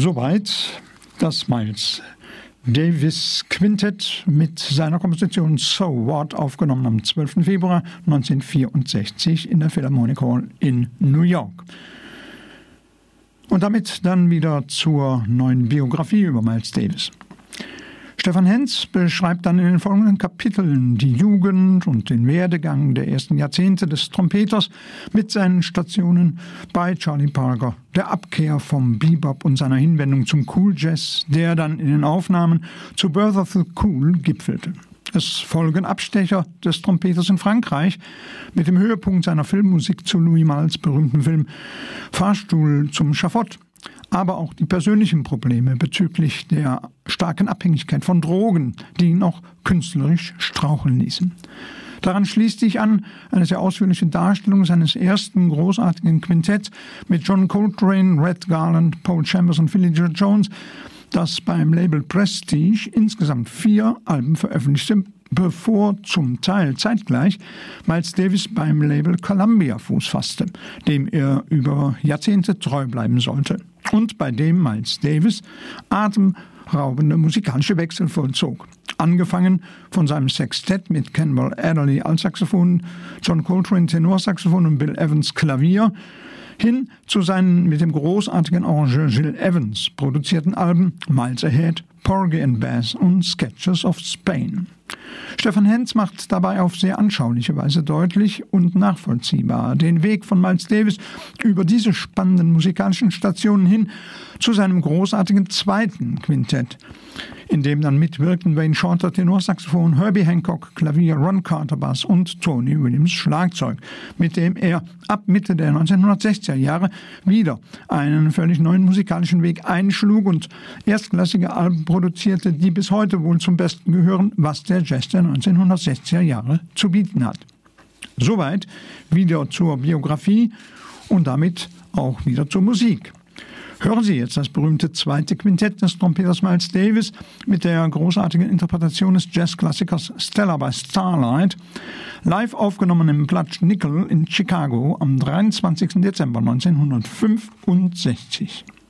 Soweit das Miles Davis Quintett mit seiner Komposition So What, aufgenommen am 12. Februar 1964 in der Philharmonic Hall in New York. Und damit dann wieder zur neuen Biografie über Miles Davis. Stefan Henz beschreibt dann in den folgenden Kapiteln die Jugend und den Werdegang der ersten Jahrzehnte des Trompeters mit seinen Stationen bei Charlie Parker, der Abkehr vom Bebop und seiner Hinwendung zum Cool Jazz, der dann in den Aufnahmen zu Birth of the Cool gipfelte. Es folgen Abstecher des Trompeters in Frankreich mit dem Höhepunkt seiner Filmmusik zu Louis Malles berühmten Film Fahrstuhl zum Schafott, aber auch die persönlichen Probleme bezüglich der starken Abhängigkeit von Drogen, die ihn auch künstlerisch straucheln ließen. Daran schließt sich an eine sehr ausführliche Darstellung seines ersten großartigen Quintetts mit John Coltrane, Red Garland, Paul Chambers und Philly Joe Jones, das beim Label Prestige insgesamt 4 Alben veröffentlichte, bevor zum Teil zeitgleich Miles Davis beim Label Columbia Fuß fasste, dem er über Jahrzehnte treu bleiben sollte und bei dem Miles Davis atemraubende musikalische Wechsel vollzog. Angefangen von seinem Sextett mit Campbell Adderley Altsaxophon, John Coltrane Tenorsaxophon und Bill Evans Klavier, hin zu seinen mit dem großartigen Arrangeur Gil Evans produzierten Alben Miles Ahead, Porgy and Bess und Sketches of Spain. Stefan Henz macht dabei auf sehr anschauliche Weise deutlich und nachvollziehbar den Weg von Miles Davis über diese spannenden musikalischen Stationen hin zu seinem großartigen zweiten Quintett, in dem dann mitwirkten Wayne Shorter Tenorsaxophon, Herbie Hancock Klavier, Ron Carter Bass und Tony Williams Schlagzeug, mit dem er ab Mitte der 1960er Jahre wieder einen völlig neuen musikalischen Weg einschlug und erstklassige Alben produzierte, die bis heute wohl zum Besten gehören, was der Jazz der 1960er Jahre zu bieten hat. Soweit wieder zur Biografie und damit auch wieder zur Musik. Hören Sie jetzt das berühmte zweite Quintett des Trompeters Miles Davis mit der großartigen Interpretation des Jazzklassikers Stella by Starlight, live aufgenommen im Platsch Nickel in Chicago am 23. Dezember 1965.